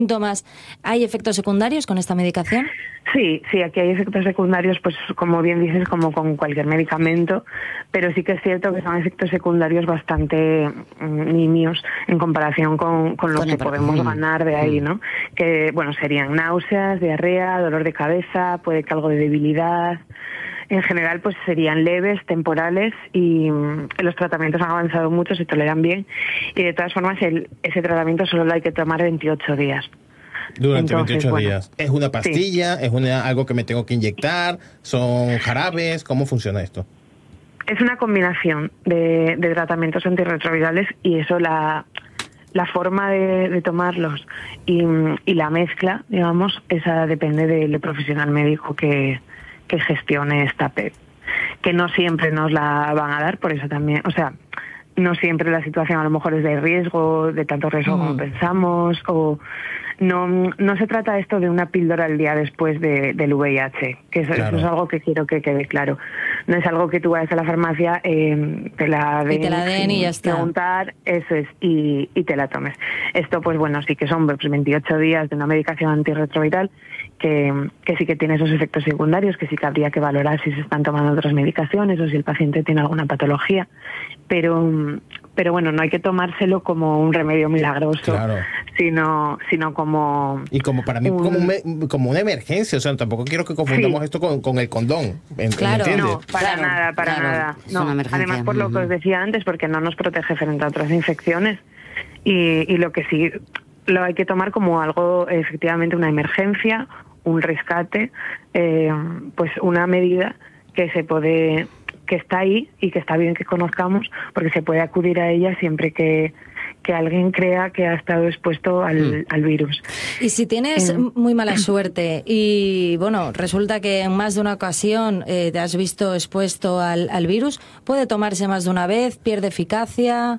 síntomas, ¿hay efectos secundarios con esta medicación? Sí, aquí hay efectos secundarios, pues como bien dices, como con cualquier medicamento, pero sí que es cierto que son efectos secundarios bastante nimios en comparación con lo que podemos ganar de ahí, ¿no? Que, bueno, serían náuseas, diarrea, dolor de cabeza, puede que algo de debilidad. En general, pues serían leves, temporales, y los tratamientos han avanzado mucho, se toleran bien, y de todas formas ese tratamiento solo lo hay que tomar 28 días. Durante 28 días. ¿Es una pastilla? Sí. ¿Es algo que me tengo que inyectar? ¿Son jarabes? ¿Cómo funciona esto? Es una combinación de tratamientos antirretrovirales, y eso la forma de tomarlos y la mezcla, digamos, esa depende del profesional médico que gestione esta PEP, que no siempre nos la van a dar, por eso también, o sea, no siempre la situación a lo mejor es de riesgo, de tanto riesgo como pensamos, o no se trata esto de una píldora al día después del VIH, que eso es algo que quiero que quede claro. No es algo que tú vayas a la farmacia, te la den y ya está. Preguntar, eso es, y te la tomes. Esto, pues bueno, sí que son 28 días de una medicación antirretroviral que sí que tiene esos efectos secundarios, que sí que habría que valorar si se están tomando otras medicaciones o si el paciente tiene alguna patología, pero bueno, no hay que tomárselo como un remedio milagroso, sino como... Y como para mí, como una emergencia, o sea, tampoco quiero que confundamos esto con el condón, claro, no, para nada. No. Además, por lo que os decía antes, porque no nos protege frente a otras infecciones, y lo que sí lo hay que tomar como algo, efectivamente, una emergencia, un rescate, pues una medida que está ahí y que está bien que conozcamos, porque se puede acudir a ella siempre que alguien crea que ha estado expuesto al virus. Y si tienes muy mala suerte y, bueno, resulta que en más de una ocasión te has visto expuesto al virus, ¿puede tomarse más de una vez? ¿Pierde eficacia?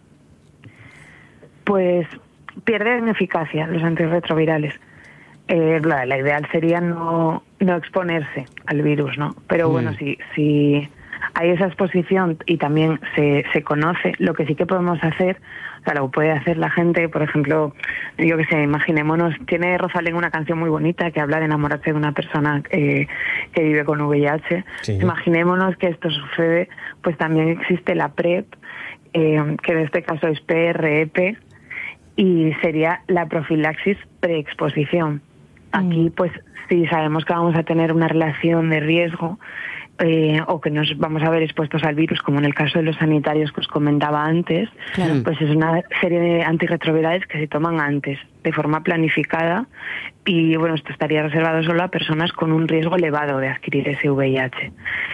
Pues pierden eficacia los antirretrovirales. La ideal sería no exponerse al virus, ¿no? Pero bueno, si hay esa exposición y también se conoce, lo que sí que podemos hacer, o sea, lo puede hacer la gente, por ejemplo, yo que sé, imaginémonos, tiene Rosalén una canción muy bonita que habla de enamorarse de una persona que vive con VIH. Sí. Imaginémonos que esto sucede, pues también existe la PrEP, que en este caso es PrEP, y sería la profilaxis preexposición. Aquí, pues, si sabemos que vamos a tener una relación de riesgo o que nos vamos a ver expuestos al virus, como en el caso de los sanitarios que os comentaba antes, pues es una serie de antirretrovirales que se toman antes, de forma planificada, y bueno, esto estaría reservado solo a personas con un riesgo elevado de adquirir ese VIH.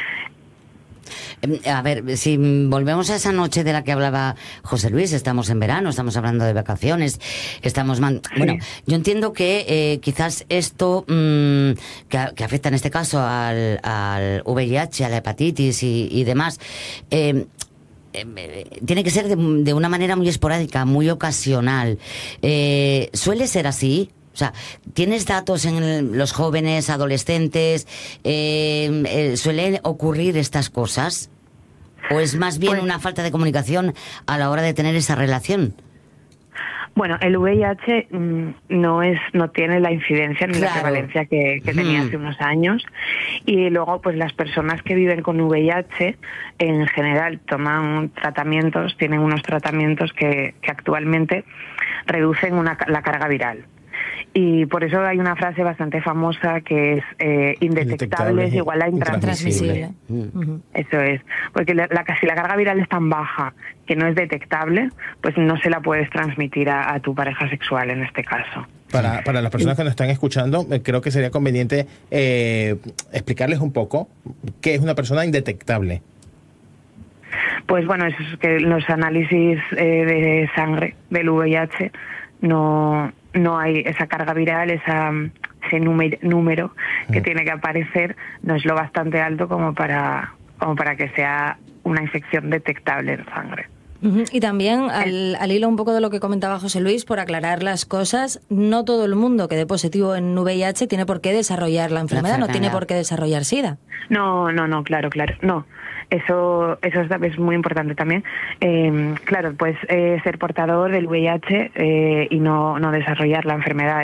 A ver, si volvemos a esa noche de la que hablaba José Luis, estamos en verano, estamos hablando de vacaciones, bueno, yo entiendo que quizás esto que afecta en este caso al VIH, a la hepatitis y demás, tiene que ser de una manera muy esporádica, muy ocasional. ¿Suele ser así? O sea, ¿tienes datos en los jóvenes, adolescentes? ¿Suelen ocurrir estas cosas? ¿O es más bien una falta de comunicación a la hora de tener esa relación? Bueno, el VIH no tiene la incidencia ni la prevalencia que tenía hace unos años, y luego pues las personas que viven con VIH en general toman tratamientos, tienen unos tratamientos que actualmente reducen la carga viral. Y por eso hay una frase bastante famosa que es indetectable es igual a intransmisible. Eso es, porque si la carga viral es tan baja que no es detectable, pues no se la puedes transmitir a tu pareja sexual en este caso. Para las personas que nos están escuchando, creo que sería conveniente explicarles un poco qué es una persona indetectable. Pues bueno, eso es que los análisis de sangre del VIH no hay esa carga viral, ese número que tiene que aparecer, no es lo bastante alto como para que sea una infección detectable en sangre. Y también, al hilo un poco de lo que comentaba José Luis, por aclarar las cosas, no todo el mundo que dé positivo en VIH tiene por qué desarrollar la enfermedad, no tiene por qué desarrollar SIDA. No, claro, no. Eso es muy importante también. Claro, pues ser portador del VIH y no desarrollar la enfermedad.